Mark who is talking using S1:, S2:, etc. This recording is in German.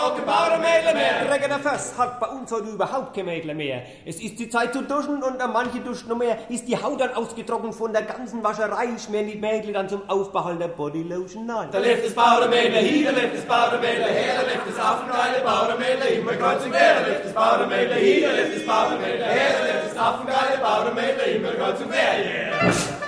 S1: noch kein Bauernmädel mehr.
S2: Regener Vers hat bei uns heute überhaupt kein Mädel mehr. Es ist die Zeit zu duschen und an manche duschen noch mehr. Ist die Haut dann ausgetrocknet von der ganzen Wascherei, schmieren die Mädel dann zum Aufbehalten der Bodylotion ein.
S1: Da lebt das Bauernmädel hier, da lebt das Bauernmädel her, da lebt das affengeile Bauernmädel immer kreuz und quer. Da lebt das Bauernmädel hier, da lebt das Bauernmädel her, da lebt das affengeile Bauernmädel immer kreuz und quer, yeah.